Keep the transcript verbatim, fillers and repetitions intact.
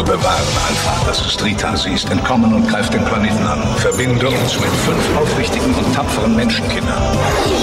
Wir bewahren Alpha. Das ist Rita. Sie ist entkommen und greift den Planeten an. Verbinde uns mit fünf aufrichtigen und tapferen Menschenkindern.